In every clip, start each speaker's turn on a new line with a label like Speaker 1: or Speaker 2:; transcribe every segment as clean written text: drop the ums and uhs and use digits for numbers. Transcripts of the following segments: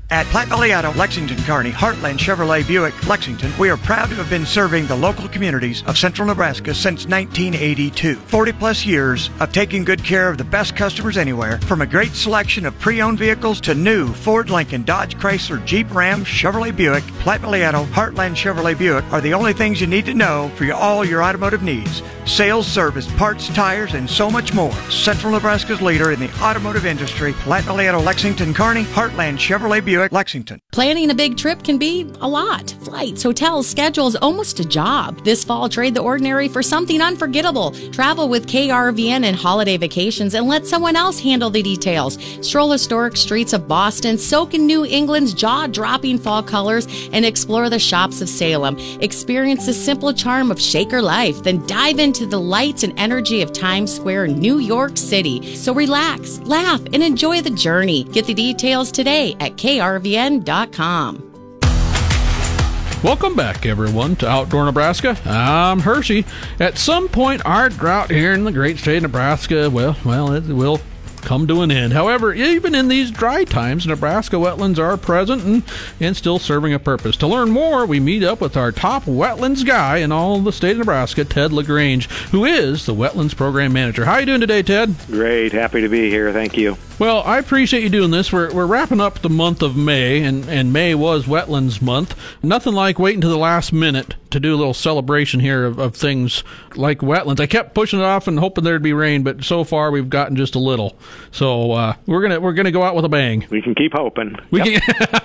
Speaker 1: At Platte Valley Auto, Lexington, Kearney, Heartland Chevrolet Buick, Lexington, we are proud to have been serving the local communities of central Nebraska since 1982. 40 plus years of taking good care of the best customers anywhere, from a great selection of pre-owned vehicles to new Ford, Lincoln, Dodge, Chrysler, Jeep, Ram, Chevrolet Buick. Platte Valley Auto, Heartland Chevrolet Buick are the only things you need to know for all your automotive needs. Sales, service, parts, tires, and so much more. Central Nebraska's leader in the automotive industry, Platte Valley Auto, Lexington, Kearney, Heartland Chevrolet Buick, Lexington.
Speaker 2: Planning a big trip can be a lot. Flights, hotels, schedules, almost a job. This fall, trade the ordinary for something unforgettable. Travel with KRVN and Holiday Vacations and let someone else handle the details. Stroll historic streets of Boston, soak in New England's jaw-dropping fall colors, and explore the shops of Salem. Experience the simple charm of Shaker life, then dive into the lights and energy of Times Square, New York City. So relax, laugh, and enjoy the journey. Get the details today at krvn.com.
Speaker 3: Welcome back, everyone, to Outdoor Nebraska. I'm Hershey. At some point, our drought here in the great state of Nebraska, well, it will come to an end. However, even in these dry times, Nebraska wetlands are present and still serving a purpose. To learn more, we meet up with our top wetlands guy in all the state of Nebraska, Ted LaGrange, who is the Wetlands Program Manager. How are you doing today, Ted?
Speaker 4: Great. Happy to be here. Thank you.
Speaker 3: Well, I appreciate you doing this. We're wrapping up the month of May, and May was Wetlands Month. Nothing like waiting to the last minute to do a little celebration here of things like wetlands. I kept pushing it off and hoping there'd be rain, but so far we've gotten just a little. So we're gonna go out with a bang.
Speaker 4: We can keep hoping.
Speaker 3: Yeah,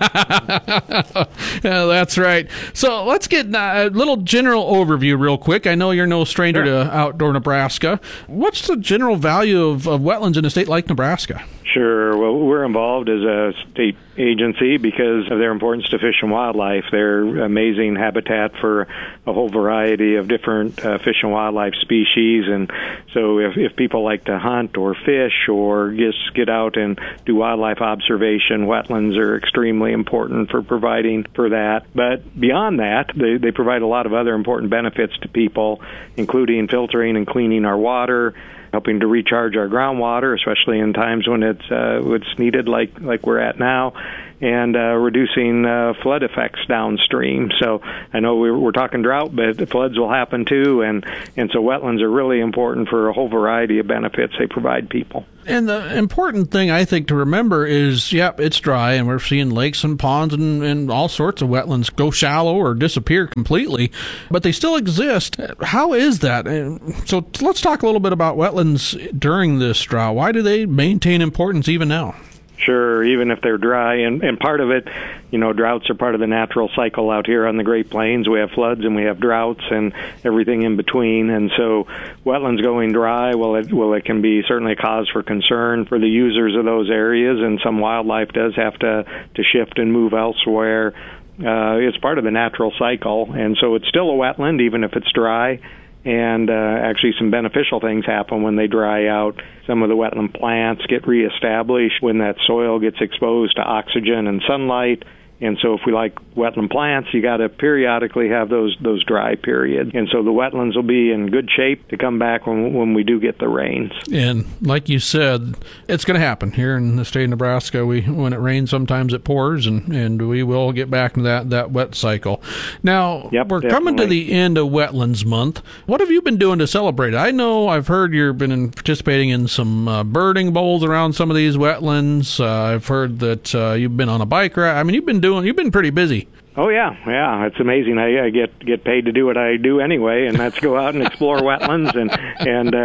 Speaker 3: that's right. So let's get a little general overview real quick. I know you're no stranger to Outdoor Nebraska. What's the general value of wetlands in a state like Nebraska?
Speaker 4: Sure. Well, we're involved as a state agency because of their importance to fish and wildlife. They're amazing habitat for a whole variety of different fish and wildlife species. And so if people like to hunt or fish or just get out and do wildlife observation, wetlands are extremely important for providing for that. But beyond that, they provide a lot of other important benefits to people, including filtering and cleaning our water, helping to recharge our groundwater, especially in times when it's needed, like we're at now, and reducing flood effects downstream. So I know we're talking drought, but the floods will happen too, and so wetlands are really important for a whole variety of benefits they provide people.
Speaker 3: And the important thing, I think, to remember is, it's dry, and we're seeing lakes and ponds and all sorts of wetlands go shallow or disappear completely, but they still exist. How is that? So let's talk a little bit about wetlands during this drought. Why do they maintain importance even now?
Speaker 4: Sure, even if they're dry. And part of it, droughts are part of the natural cycle out here on the Great Plains. We have floods and we have droughts and everything in between. And so wetlands going dry, it can be certainly a cause for concern for the users of those areas, and some wildlife does have to shift and move elsewhere. It's part of the natural cycle, and so it's still a wetland even if it's dry. And actually some beneficial things happen when they dry out. Some of the wetland plants get reestablished when that soil gets exposed to oxygen and sunlight. And so if we like wetland plants, you got to periodically have those dry periods. And so the wetlands will be in good shape to come back when we do get the rains.
Speaker 3: And like you said, it's going to happen here in the state of Nebraska. When it rains, sometimes it pours, and we will get back to that wet cycle. Now, we're
Speaker 4: definitely
Speaker 3: coming to the end of Wetlands Month. What have you been doing to celebrate it? I know I've heard you've been participating in some birding bowls around some of these wetlands. I've heard that you've been on a bike ride. I mean, you've been pretty busy.
Speaker 4: Oh, yeah, it's amazing. I get paid to do what I do anyway, and that's go out and explore wetlands. And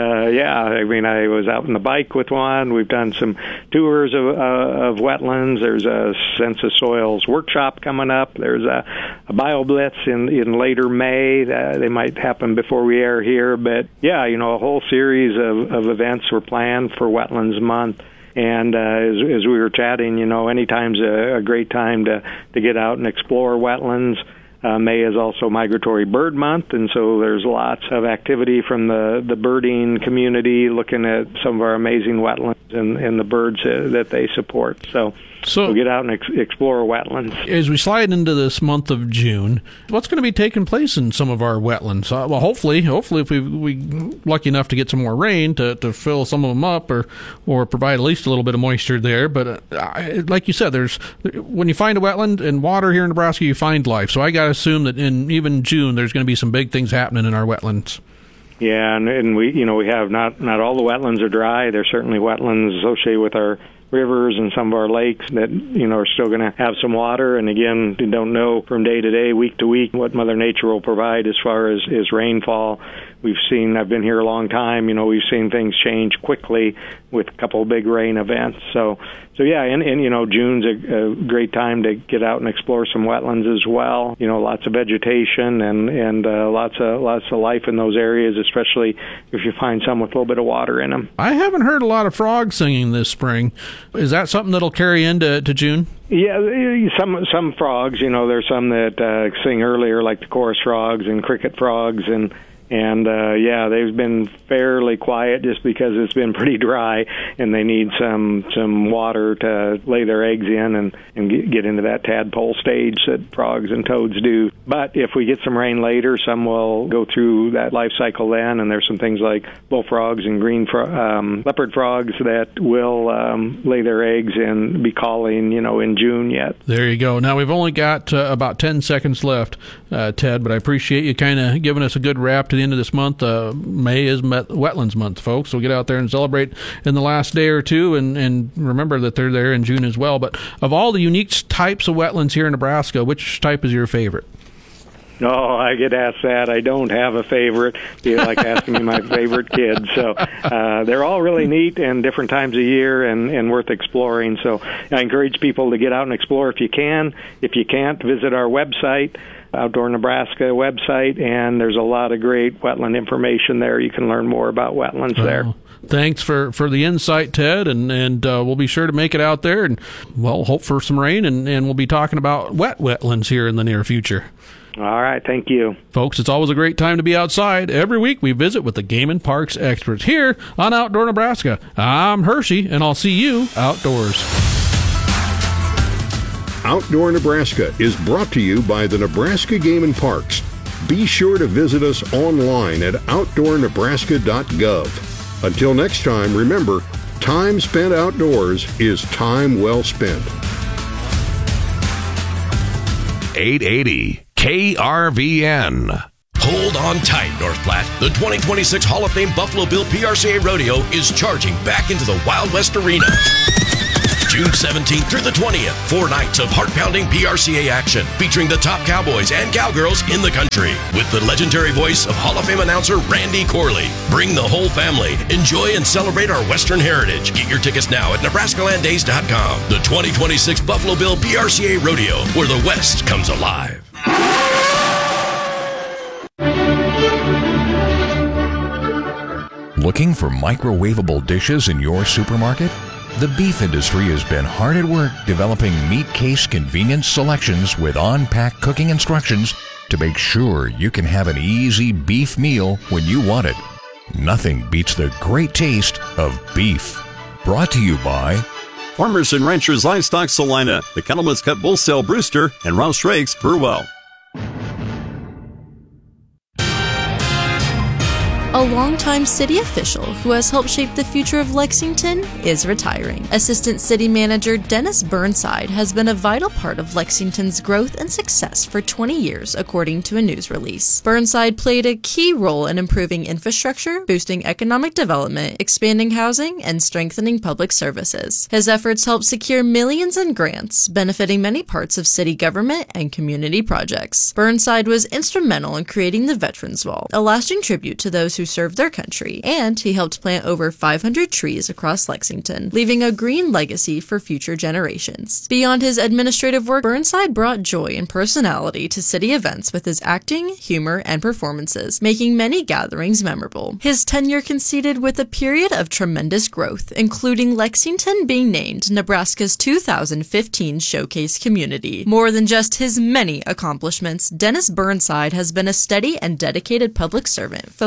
Speaker 4: I was out on the bike with one. We've done some tours of wetlands. There's a Sense Soils workshop coming up. There's a BioBlitz in later May. They might happen before we air here, but a whole series of events were planned for Wetlands Month. And as we were chatting, anytime's a great time to get out and explore wetlands. May is also Migratory Bird Month, and so there's lots of activity from the birding community looking at some of our amazing wetlands. and the birds that they support. So we'll get out and explore wetlands.
Speaker 3: As we slide into this month of June, what's going to be taking place in some of our wetlands? Well, hopefully, if we lucky enough to get some more rain to fill some of them up, or provide at least a little bit of moisture there. But like you said, when you find a wetland and water here in Nebraska, you find life. So I got to assume that in even June, there's going to be some big things happening in our wetlands.
Speaker 4: Yeah, and we have not all the wetlands are dry. There's certainly wetlands associated with our rivers and some of our lakes that are still going to have some water. And again, you don't know from day to day, week to week, what Mother Nature will provide as far as rainfall. I've been here a long time, we've seen things change quickly with a couple of big rain events. So yeah, and June's a great time to get out and explore some wetlands as well. Lots of vegetation and lots of life in those areas, especially if you find some with a little bit of water in them.
Speaker 3: I haven't heard a lot of frogs singing this spring. Is that something that'll carry into June?
Speaker 4: Yeah, some frogs. There's some that sing earlier, like the chorus frogs and cricket frogs, and they've been fairly quiet just because it's been pretty dry, and they need some water to lay their eggs in and get into that tadpole stage that frogs and toads do. But if we get some rain later, some will go through that life cycle then, and there's some things like bullfrogs and green leopard frogs that will lay their eggs and be calling, in June yet.
Speaker 3: There you go. Now, we've only got about 10 seconds left, Ted, but I appreciate you kind of giving us a good wrap to the end of this month. May is Wetlands Month, folks, so get out there and celebrate in the last day or two, and remember that they're there in June as well. But of all the unique types of wetlands here in Nebraska, which type is your favorite?
Speaker 4: No, I get asked that. I don't have a favorite. You like asking me my favorite kid. So they're all really neat and different times of year and worth exploring. So I encourage people to get out and explore if you can. If you can't, visit our website, Outdoor Nebraska website, and there's a lot of great wetland information there. You can learn more about wetlands there.
Speaker 3: Thanks for the insight, Ted, and we'll be sure to make it out there and, hope for some rain, and we'll be talking about wetlands here in the near future.
Speaker 4: All right, thank you.
Speaker 3: Folks, it's always a great time to be outside. Every week we visit with the Game and Parks experts here on Outdoor Nebraska. I'm Hershey, and I'll see you outdoors.
Speaker 5: Outdoor Nebraska is brought to you by the Nebraska Game and Parks. Be sure to visit us online at outdoornebraska.gov. Until next time, remember, time spent outdoors is time well spent.
Speaker 6: 880 KRVN. Hold on tight, North Platte. The 2026 Hall of Fame Buffalo Bill PRCA Rodeo is charging back into the Wild West Arena. June 17th through the 20th, 4 nights of heart-pounding PRCA action featuring the top cowboys and cowgirls in the country with the legendary voice of Hall of Fame announcer Randy Corley. Bring the whole family. Enjoy and celebrate our Western heritage. Get your tickets now at NebraskaLandDays.com. The 2026 Buffalo Bill PRCA Rodeo, where the West comes alive.
Speaker 7: Looking for microwavable dishes in your supermarket? The beef industry has been hard at work developing meat case convenience selections with on-pack cooking instructions to make sure you can have an easy beef meal when you want it. Nothing beats the great taste of beef. Brought to you by
Speaker 8: Farmers and Ranchers Livestock Salina, the Cattleman's Cut Bull Sale Brewster, and Rouse Rakes Burwell.
Speaker 9: A longtime city official who has helped shape the future of Lexington is retiring. Assistant City Manager Dennis Burnside has been a vital part of Lexington's growth and success for 20 years, according to a news release. Burnside played a key role in improving infrastructure, boosting economic development, expanding housing, and strengthening public services. His efforts helped secure millions in grants, benefiting many parts of city government and community projects. Burnside was instrumental in creating the Veterans Wall, a lasting tribute to those who served their country, and he helped plant over 500 trees across Lexington, leaving a green legacy for future generations. Beyond his administrative work, Burnside brought joy and personality to city events with his acting, humor, and performances, making many gatherings memorable. His tenure coincided with a period of tremendous growth, including Lexington being named Nebraska's 2015 Showcase Community. More than just his many accomplishments, Dennis Burnside has been a steady and dedicated public servant, focusing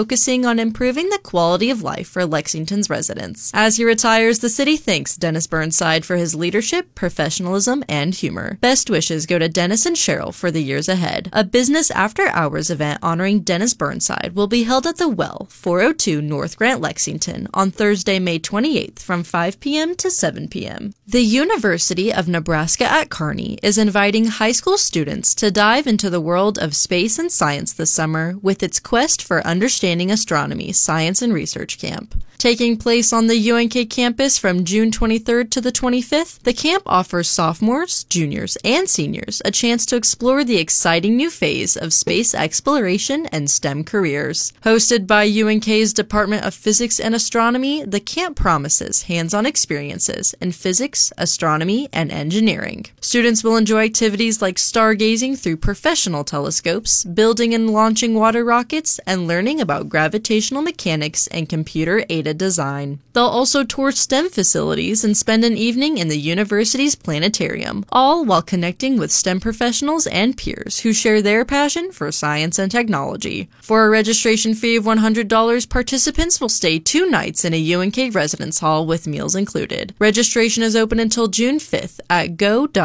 Speaker 9: focusing on improving the quality of life for Lexington's residents. As he retires, the city thanks Dennis Burnside for his leadership, professionalism, and humor. Best wishes go to Dennis and Cheryl for the years ahead. A business after-hours event honoring Dennis Burnside will be held at the Well, 402 North Grant, Lexington, on Thursday, May 28th from 5 p.m. to 7 p.m. The University of Nebraska at Kearney is inviting high school students to dive into the world of space and science this summer with its Quest for Understanding Astronomy Science and Research Camp. Taking place on the UNK campus from June 23rd to the 25th, the camp offers sophomores, juniors, and seniors a chance to explore the exciting new phase of space exploration and STEM careers. Hosted by UNK's Department of Physics and Astronomy, the camp promises hands-on experiences in physics, astronomy, and engineering. Students will enjoy activities like stargazing through professional telescopes, building and launching water rockets, and learning about gravitational mechanics and computer-aided design. They'll also tour STEM facilities and spend an evening in the university's planetarium, all while connecting with STEM professionals and peers who share their passion for science and technology. For a registration fee of $100, participants will stay 2 nights in a UNK residence hall with meals included. Registration is open until June 5th at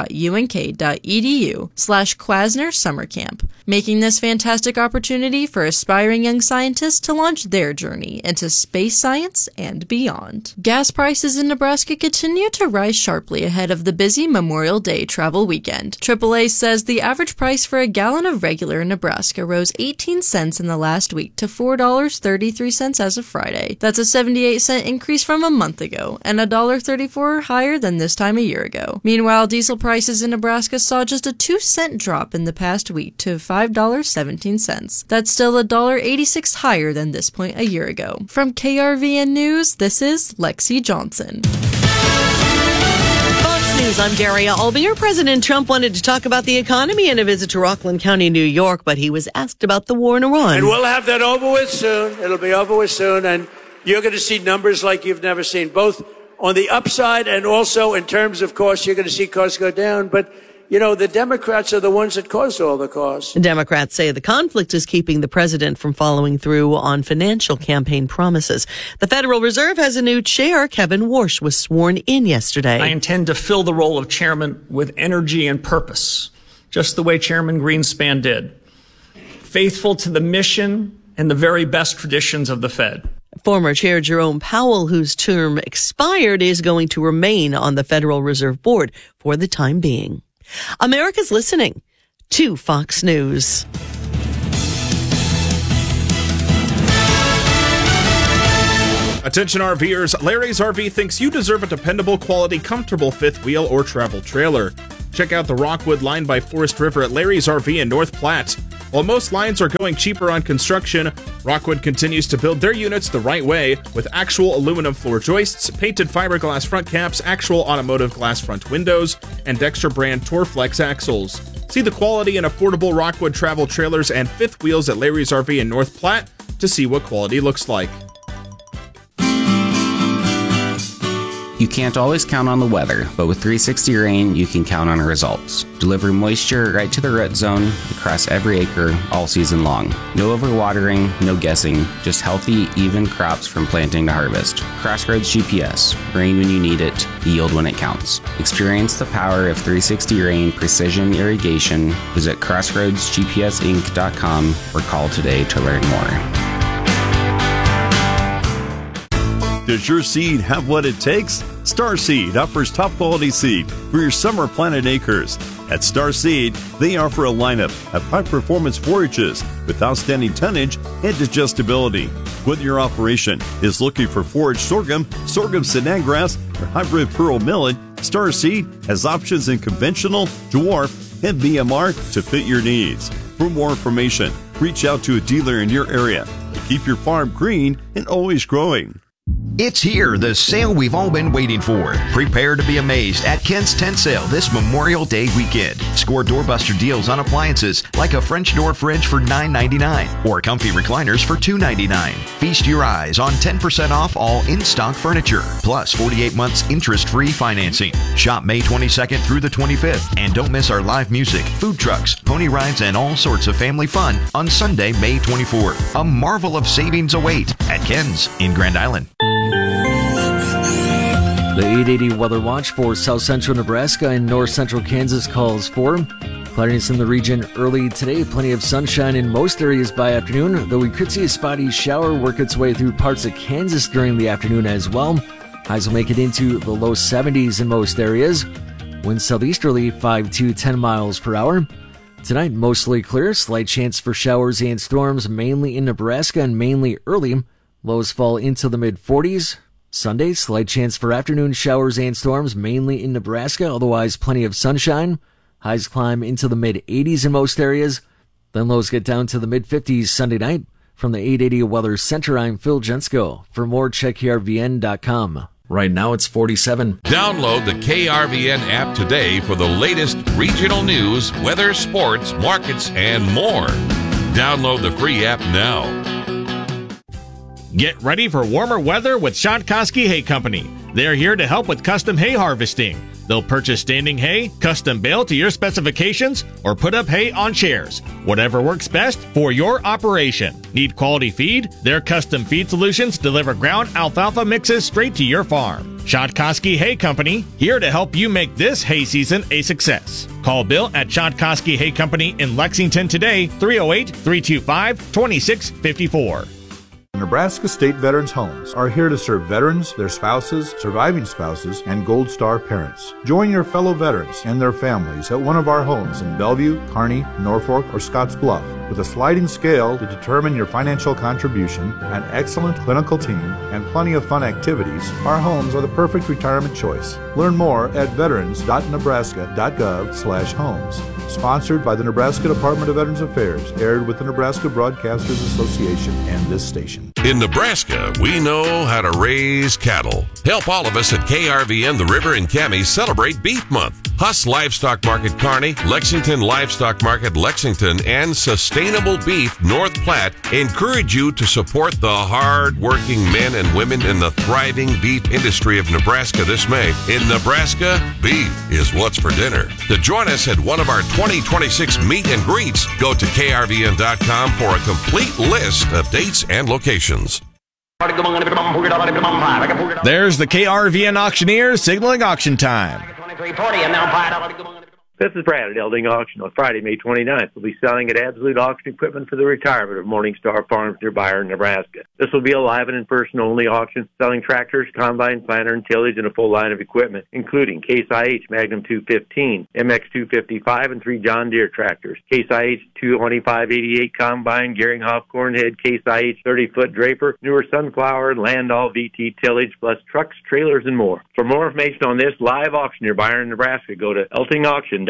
Speaker 9: go.unk.edu/Kwasner Summer Camp, making this fantastic opportunity for aspiring young scientists to launch their journey into space science and beyond. Gas prices in Nebraska continue to rise sharply ahead of the busy Memorial Day travel weekend. AAA says the average price for a gallon of regular in Nebraska rose 18 cents in the last week to $4.33 as of Friday. That's a 78-cent increase from a month ago and $1.34 higher than this time a year ago. Meanwhile, diesel prices in Nebraska saw just a 2-cent drop in the past week to $5.17. That's still $1.86 higher than this point a year ago. From KRVN News, this is Lexi Johnson.
Speaker 10: Fox News, I'm Daria Albinger. President Trump wanted to talk about the economy in a visit to Rockland County, New York, but he was asked about the war in Iran.
Speaker 11: And we'll have that over with soon. It'll be over with soon, and you're going to see numbers like you've never seen, both on the upside and also in terms of costs. You're going to see costs go down, but you know, the Democrats are the ones that caused all the costs.
Speaker 10: Democrats say the conflict is keeping the president from following through on financial campaign promises. The Federal Reserve has a new chair. Kevin Warsh was sworn in yesterday.
Speaker 12: I intend to fill the role of chairman with energy and purpose, just the way Chairman Greenspan did. Faithful to the mission and the very best traditions of the Fed.
Speaker 10: Former Chair Jerome Powell, whose term expired, is going to remain on the Federal Reserve Board for the time being. America's listening to Fox News.
Speaker 13: Attention RVers, Larry's RV thinks you deserve a dependable, quality, comfortable fifth wheel or travel trailer. Check out the Rockwood line by Forest River at Larry's RV in North Platte. While most lines are going cheaper on construction, Rockwood continues to build their units the right way with actual aluminum floor joists, painted fiberglass front caps, actual automotive glass front windows, and Dexter brand Torflex axles. See the quality and affordable Rockwood travel trailers and fifth wheels at Larry's RV in North Platte to see what quality looks like.
Speaker 14: You can't always count on the weather, but with 360 Rain, you can count on results. Deliver moisture right to the root zone across every acre all season long. No overwatering, no guessing, just healthy, even crops from planting to harvest. Crossroads GPS. Rain when you need it, yield when it counts. Experience the power of 360 Rain Precision Irrigation. Visit crossroadsgpsinc.com or call today to learn more.
Speaker 8: Does your seed have what it takes? Starseed offers top quality seed for your summer planted acres. At Starseed, they offer a lineup of high performance forages with outstanding tonnage and digestibility. Whether your operation is looking for forage sorghum, sorghum Sinangrass, or hybrid pearl millet, Starseed has options in conventional, dwarf, and VMR to fit your needs. For more information, reach out to a dealer in your area to keep your farm green and always growing.
Speaker 15: It's here, the sale we've all been waiting for. Prepare to be amazed at Ken's Tent Sale this Memorial Day weekend. Score doorbuster deals on appliances like a French door fridge for $9.99 or comfy recliners for $2.99. Feast your eyes on 10% off all in-stock furniture, plus 48 months interest-free financing. Shop May 22nd through the 25th, and don't miss our live music, food trucks, pony rides, and all sorts of family fun on Sunday, May 24th. A marvel of savings await at Ken's in Grand Island.
Speaker 16: The 880 Weather Watch for south central Nebraska and north central Kansas calls for cloudiness in the region early today. Plenty of sunshine in most areas by afternoon, though we could see a spotty shower work its way through parts of Kansas during the afternoon as well. Highs will make it into the low 70s in most areas. Winds southeasterly 5 to 10 miles per hour. Tonight, mostly clear. Slight chance for showers and storms, mainly in Nebraska and mainly early. Lows fall into the mid-40s. Sunday, slight chance for afternoon showers and storms, mainly in Nebraska, otherwise plenty of sunshine. Highs climb into the mid-80s in most areas. Then lows get down to the mid-50s Sunday night. From the 880 Weather Center, I'm Phil Jensko. For more, check KRVN.com. Right now, it's 47.
Speaker 6: Download the KRVN app today for the latest regional news, weather, sports, markets, and more. Download the free app now.
Speaker 17: Get ready for warmer weather with Shontkosky Hay Company. They're here to help with custom hay harvesting. They'll purchase standing hay, custom bale to your specifications, or put up hay on chairs. Whatever works best for your operation. Need quality feed? Their custom feed solutions deliver ground alfalfa mixes straight to your farm. Shontkosky Hay Company, here to help you make this hay season a success. Call Bill at Shontkosky Hay Company in Lexington today, 308-325-2654.
Speaker 18: Nebraska State Veterans Homes are here to serve veterans, their spouses, surviving spouses, and Gold Star parents. Join your fellow veterans and their families at one of our homes in Bellevue, Kearney, Norfolk, or Scottsbluff. With a sliding scale to determine your financial contribution, an excellent clinical team, and plenty of fun activities, our homes are the perfect retirement choice. Learn more at veterans.nebraska.gov/homes. Sponsored by the Nebraska Department of Veterans Affairs, aired with the Nebraska Broadcasters Association and this station.
Speaker 6: In Nebraska, we know how to raise cattle. Help all of us at KRVN The River and Cammie celebrate Beef Month. Huss Livestock Market Kearney, Lexington Livestock Market Lexington, and Sustainable Beef North Platte encourage you to support the hard-working men and women in the thriving beef industry of Nebraska this May. In Nebraska, beef is what's for dinner. To join us at one of our 2026 meet and greets, go to KRVN.com for a complete list of dates and locations.
Speaker 17: There's the KRVN Auctioneers signaling auction time.
Speaker 19: This is Brad at Elding Auction on Friday, May 29th. We'll be selling at Absolute Auction Equipment for the retirement of Morningstar Farms near Byron, Nebraska. This will be a live and in-person only auction, selling tractors, combine, planter, and tillage, and a full line of equipment, including Case IH Magnum 215, MX 255, and 3 John Deere tractors, Case IH 225-88 combine, Geringhoff Cornhead, Case IH 30-foot draper, newer Sunflower, and Landau VT tillage, plus trucks, trailers, and more. For more information on this live auction near Byron, Nebraska, go to eltingauction.com.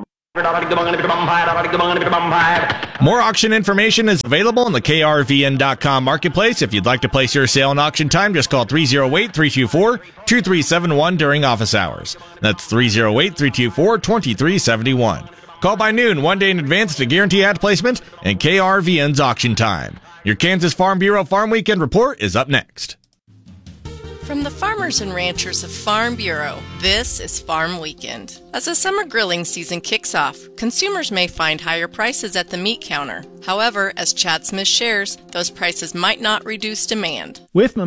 Speaker 17: More auction information is available in the KRVN.com marketplace. If you'd like to place your sale in auction time, just call 308-324-2371 during office hours. That's 308-324-2371. Call by noon, 1 day in advance to guarantee ad placement and KRVN's auction time. Your Kansas Farm Bureau Farm Weekend Report is up next.
Speaker 20: From the farmers and ranchers of Farm Bureau, this is Farm Weekend. As the summer grilling season kicks off, consumers may find higher prices at the meat counter. However, as Chad Smith shares, those prices might not reduce demand.
Speaker 21: With